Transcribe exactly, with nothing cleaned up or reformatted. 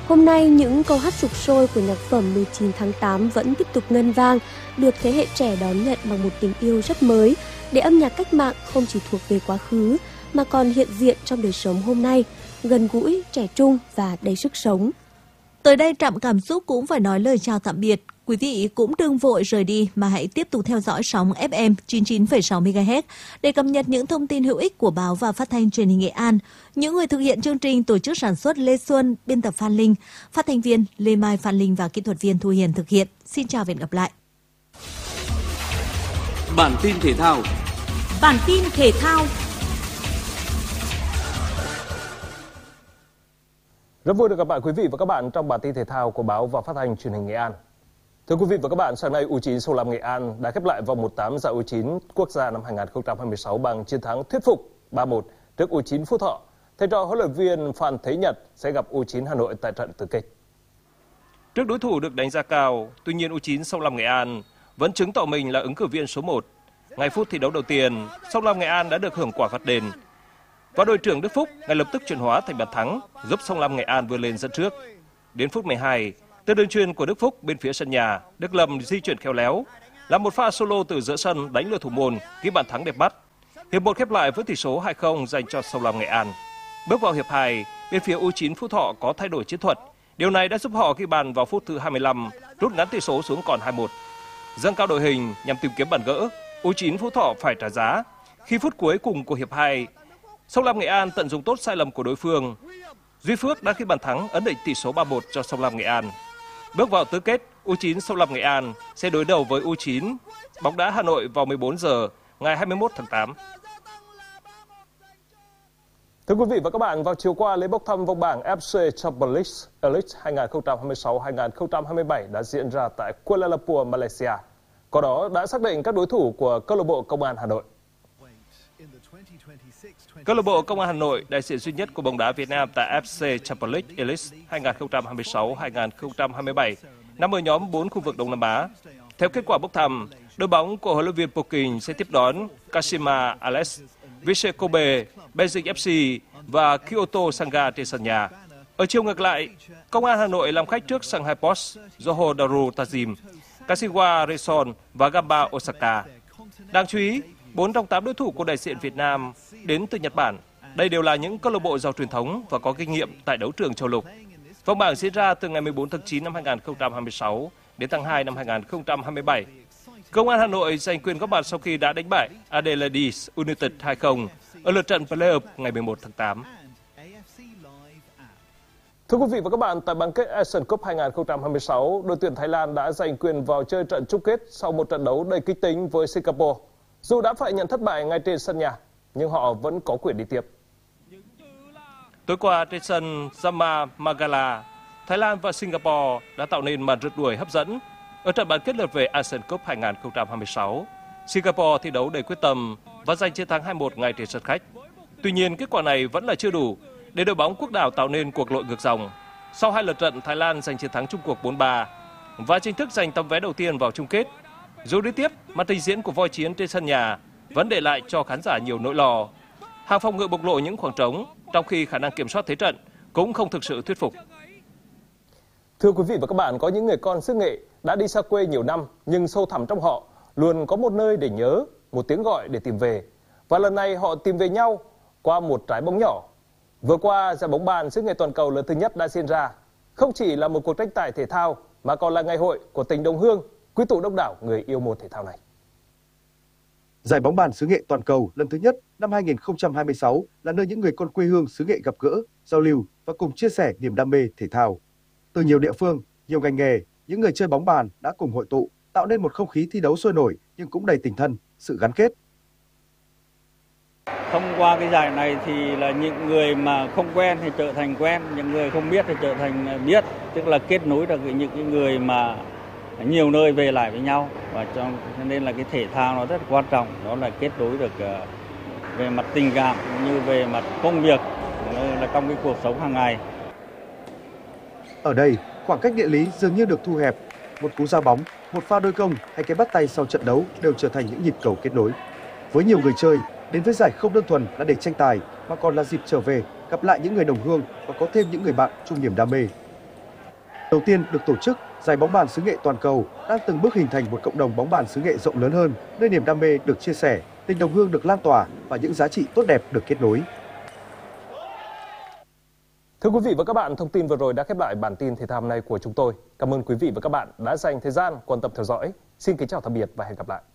Hôm nay, những câu hát sục sôi của nhạc phẩm mười chín tháng tám vẫn tiếp tục ngân vang, được thế hệ trẻ đón nhận bằng một tình yêu rất mới, để âm nhạc cách mạng không chỉ thuộc về quá khứ, mà còn hiện diện trong đời sống hôm nay, gần gũi, trẻ trung và đầy sức sống. Tới đây Trạm Cảm Xúc cũng phải nói lời chào tạm biệt. Quý vị cũng đừng vội rời đi mà hãy tiếp tục theo dõi sóng ép em chín mươi chín phẩy sáu mê ga héc để cập nhật những thông tin hữu ích của báo và phát thanh truyền hình Nghệ An. Những người thực hiện chương trình tổ chức sản xuất Lê Xuân, biên tập Phan Linh, phát thanh viên Lê Mai Phan Linh và kỹ thuật viên Thu Hiền thực hiện. Xin chào và hẹn gặp lại. Bản tin thể thao. Bản tin thể thao. Rất vui được gặp lại quý vị và các bạn trong bản tin thể thao của báo và phát thanh truyền hình Nghệ An. Thưa quý vị và các bạn, sáng nay u chín Sông Lam Nghệ An đã khép lại vòng một tám giải u chín quốc gia năm hai nghìn không trăm hai mươi sáu bằng chiến thắng thuyết phục ba một trước u chín Phú Thọ. Thầy trò huấn luyện viên Phan Thế Nhật sẽ gặp u chín Hà Nội tại trận tứ kết. Trước đối thủ được đánh giá cao, tuy nhiên u chín Sông Lam Nghệ An vẫn chứng tỏ mình là ứng cử viên số một. Ngay phút thi đấu đầu tiên, Sông Lam Nghệ An đã được hưởng quả phạt đền. Và đội trưởng Đức Phúc ngay lập tức chuyển hóa thành bàn thắng, giúp Sông Lam Nghệ An vươn lên dẫn trước. Đến phút mười hai, từ đường chuyền của Đức Phúc bên phía sân nhà, Đức Lâm di chuyển khéo léo, làm một pha solo từ giữa sân đánh lừa thủ môn, ghi bàn thắng đẹp mắt. Hiệp một khép lại với tỷ số hai không dành cho Sông Lam Nghệ An. Bước vào hiệp hai, bên phía u chín Phú Thọ có thay đổi chiến thuật. Điều này đã giúp họ ghi bàn vào phút thứ hai mươi lăm, rút ngắn tỷ số xuống còn hai một. Dâng cao đội hình nhằm tìm kiếm bàn gỡ, u chín Phú Thọ phải trả giá. Khi phút cuối cùng của hiệp hai, Sông Lam Nghệ An tận dụng tốt sai lầm của đối phương. Duy Phước đã ghi bàn thắng ấn định tỷ số ba một cho Sông Lam Nghệ An. Bước vào tứ kết, u chín Sông Lam Nghệ An sẽ đối đầu với u chín bóng đá Hà Nội vào mười bốn giờ ngày hai mươi mốt tháng tám. Thưa quý vị và các bạn, vào chiều qua lễ bốc thăm vòng bảng ép xê Champions League Elite hai nghìn không trăm hai mươi sáu hai nghìn không trăm hai mươi bảy đã diễn ra tại Kuala Lumpur, Malaysia. Có đó đã xác định các đối thủ của câu lạc bộ Công an Hà Nội. Câu lạc bộ Công an Hà Nội, đại diện duy nhất của bóng đá Việt Nam tại ép xê Champions League Elite hai nghìn không trăm hai mươi sáu hai nghìn không trăm hai mươi bảy, nằm ở nhóm bốn khu vực Đông Nam Á. Theo kết quả bốc thăm, đội bóng của huấn luyện viên Poking sẽ tiếp đón Kashima Alex, Vissel Kobe, Beijing ép xê và Kyoto Sanga trên sân nhà. Ở chiều ngược lại, Công an Hà Nội làm khách trước Shanghai Post, Johor Darul Ta'zim, Kashiwa Reysol và Gamba Osaka. Đáng chú ý, bốn trong tám đối thủ của đại diện Việt Nam đến từ Nhật Bản. Đây đều là những câu lạc bộ giàu truyền thống và có kinh nghiệm tại đấu trường châu lục. Vòng bảng diễn ra từ ngày mười bốn tháng chín năm hai nghìn không trăm hai mươi sáu đến tháng hai năm hai nghìn không trăm hai mươi bảy. Công an Hà Nội giành quyền góp mặt sau khi đã đánh bại Adelaide United hai không ở lượt trận play-off ngày mười một tháng tám. Thưa quý vị và các bạn, tại bán kết Asian Cup hai nghìn không trăm hai mươi sáu, đội tuyển Thái Lan đã giành quyền vào chơi trận chung kết sau một trận đấu đầy kịch tính với Singapore. Dù đã phải nhận thất bại ngay trên sân nhà, nhưng họ vẫn có quyền đi tiếp. Tối qua trên sân Zama Magala, Thái Lan và Singapore đã tạo nên màn rượt đuổi hấp dẫn. Ở trận bán kết lượt về Asian Cup hai nghìn không trăm hai mươi sáu, Singapore thi đấu đầy quyết tâm và giành chiến thắng hai một ngay trên sân khách. Tuy nhiên, kết quả này vẫn là chưa đủ để đội bóng quốc đảo tạo nên cuộc lội ngược dòng. Sau hai lượt trận, Thái Lan giành chiến thắng chung cuộc bốn ba và chính thức giành tấm vé đầu tiên vào chung kết. Dù đi tiếp, màn trình diễn của voi chiến trên sân nhà vẫn để lại cho khán giả nhiều nỗi lo. Hàng phòng ngự bộc lộ những khoảng trống, trong khi khả năng kiểm soát thế trận cũng không thực sự thuyết phục. Thưa quý vị và các bạn, có những người con xứ Nghệ đã đi xa quê nhiều năm, nhưng sâu thẳm trong họ luôn có một nơi để nhớ, một tiếng gọi để tìm về. Và lần này họ tìm về nhau qua một trái bóng nhỏ. Vừa qua, giải bóng bàn xứ Nghệ toàn cầu lần thứ nhất đã diễn ra. Không chỉ là một cuộc tranh tài thể thao, mà còn là ngày hội của tỉnh Đồng Hương, quy tụ đông đảo người yêu môn thể thao này. Giải bóng bàn xứ Nghệ toàn cầu lần thứ nhất năm hai nghìn không trăm hai mươi sáu là nơi những người con quê hương xứ Nghệ gặp gỡ, giao lưu và cùng chia sẻ niềm đam mê thể thao. Từ nhiều địa phương, nhiều ngành nghề, những người chơi bóng bàn đã cùng hội tụ, tạo nên một không khí thi đấu sôi nổi nhưng cũng đầy tình thân, sự gắn kết. Thông qua cái giải này thì là những người mà không quen thì trở thành quen, những người không biết thì trở thành biết, tức là kết nối được với những người mà nhiều nơi về lại với nhau, và cho nên là cái thể thao nó rất quan trọng, đó là kết nối được về mặt tình cảm như về mặt công việc, là trong cái cuộc sống hàng ngày. Ở đây, khoảng cách địa lý dường như được thu hẹp. Một cú ra bóng, một pha đôi công hay cái bắt tay sau trận đấu đều trở thành những nhịp cầu kết nối. Với nhiều người chơi, đến với giải không đơn thuần là để tranh tài, mà còn là dịp trở về, gặp lại những người đồng hương và có thêm những người bạn chung niềm đam mê. Đầu tiên được tổ chức, giải bóng bàn xứ nghệ toàn cầu đang từng bước hình thành một cộng đồng bóng bàn xứ nghệ rộng lớn hơn, nơi niềm đam mê được chia sẻ, tình đồng hương được lan tỏa và những giá trị tốt đẹp được kết nối. Thưa quý vị và các bạn, thông tin vừa rồi đã khép lại bản tin thể thao hôm nay của chúng tôi. Cảm ơn quý vị và các bạn đã dành thời gian quan tâm theo dõi. Xin kính chào tạm biệt và hẹn gặp lại.